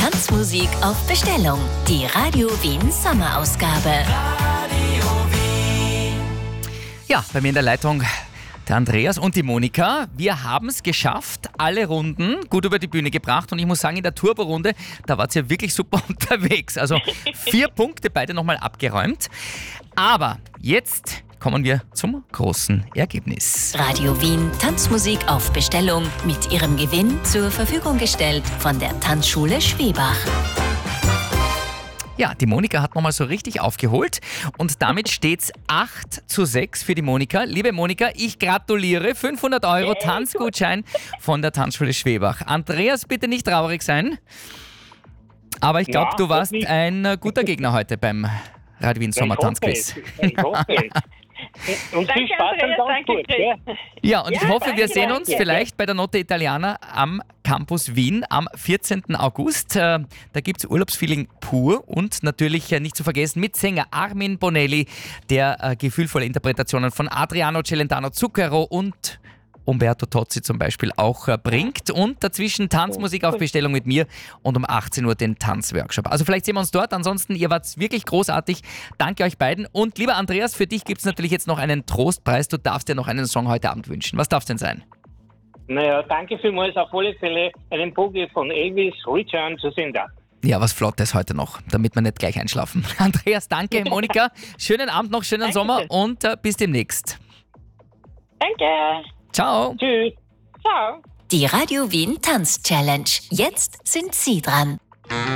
Tanzmusik auf Bestellung. Die Radio Wien Sommerausgabe. Ja, bei mir in der Leitung der Andreas und die Monika. Wir haben es geschafft, alle Runden gut über die Bühne gebracht und ich muss sagen, in der Turbo-Runde, da wart ihr wirklich super unterwegs. Also 4 Punkte beide nochmal abgeräumt. Aber jetzt kommen wir zum großen Ergebnis. Radio Wien Tanzmusik auf Bestellung mit ihrem Gewinn zur Verfügung gestellt von der Tanzschule Schwebach. Ja, die Monika hat nochmal so richtig aufgeholt und damit steht's 8:6 für die Monika. Liebe Monika, ich gratuliere. 500 € Tanzgutschein von der Tanzschule Schwebach. Andreas, bitte nicht traurig sein. Aber ich glaube, du warst ein guter Gegner heute beim Radio Wien Sommer Tanzquiz. Und viel Spaß beim Tanzkurs. Ja, und ich hoffe, wir sehen uns vielleicht bei der Notte Italiana am Campus Wien am 14. August. Da gibt es Urlaubsfeeling pur und natürlich nicht zu vergessen mit Sänger Armin Bonelli, der gefühlvolle Interpretationen von Adriano Celentano Zucchero und Umberto Tozzi zum Beispiel auch bringt. Und dazwischen Tanzmusik auf Bestellung mit mir und um 18 Uhr den Tanzworkshop. Also vielleicht sehen wir uns dort. Ansonsten, ihr wart wirklich großartig. Danke euch beiden. Und lieber Andreas, für dich gibt es natürlich jetzt noch einen Trostpreis. Du darfst dir noch einen Song heute Abend wünschen. Was darf es denn sein? Naja, danke vielmals. Auf alle Fälle einen Boogie von Elvis, Return to Sender. Ja, was Flottes heute noch, damit wir nicht gleich einschlafen. Andreas, danke. Monika, schönen Abend noch, schönen Sommer und bis demnächst. Danke. Ciao. Tschüss. Ciao. Die Radio Wien Tanz Challenge. Jetzt sind Sie dran.